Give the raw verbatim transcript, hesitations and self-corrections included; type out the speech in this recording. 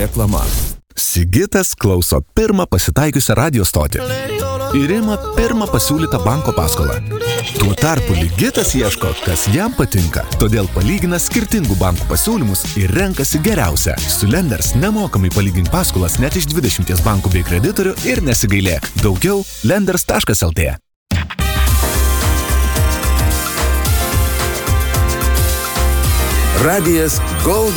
Reklama. Sigitas klauso pirmą pasitaikiusią radio stotį ir ima pirmą pasiūlytą banko paskolą. Tuo tarpu Ligitas ieško, kas jam patinka, todėl palygina skirtingų bankų pasiūlymus ir renkasi geriausią. Su Lenders nemokamai palygink paskolas net iš dvidešimties bankų bei kreditorių ir nesigailėk. Daugiau lenders taškas lt. Radijas Gold